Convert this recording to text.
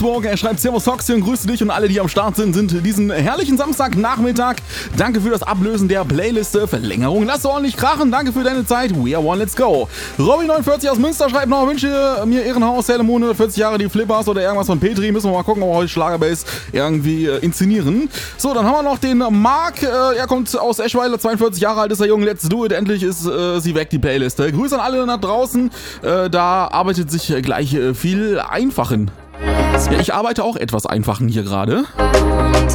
Er schreibt Servus Foxy und grüße dich und alle, die am Start sind diesen herrlichen Samstagnachmittag. Danke für das Ablösen der Playliste. Verlängerung, lass ordentlich krachen. Danke für deine Zeit. We are one, let's go. Robby49 aus Münster schreibt noch, wünsche mir Ehrenhaus, Sailor Moon 140 Jahre, die Flippers oder irgendwas von Petri. Müssen wir mal gucken, ob wir heute Schlagerbase irgendwie inszenieren. So, dann haben wir noch den Marc. Er kommt aus Eschweiler, 42 Jahre alt ist er jung. Let's do it. Endlich ist sie weg, die Playliste. Grüße an alle da draußen. Da arbeitet sich gleich viel Einfachen. Ja, ich arbeite auch etwas Einfachen hier gerade.